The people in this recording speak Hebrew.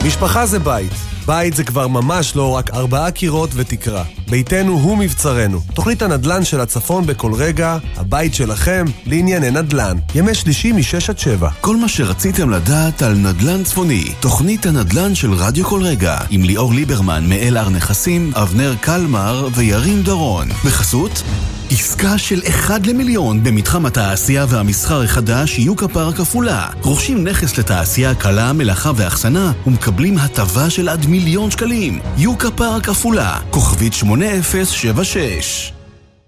משפחה זה בית. בית זה כבר ממש לא רק 4 קירות ותקרה. ביתנו הוא מבצרנו. תוכנית הנדל"ן של הצפון בכל רגע, הבית שלכם לענייני נדל"ן. ימי שלישי מ-6-7. כל מה שרציתם לדעת על נדל"ן צפוני. תוכנית הנדל"ן של רדיו כל רגע. עם ליאור ליברמן מאלר נכסים, אבנר קלמר וירים דורון. בחסות עסקה של 1 למיליון במתחם התעשייה והמסחר החדש יוקה פארק עפולה. רוכשים נכס לתעשייה קלה, מלאכה ואחסנה ומקבלים הטבה של עד 1,000,000 שקלים. יוקה פארק עפולה, כוכבית 8076.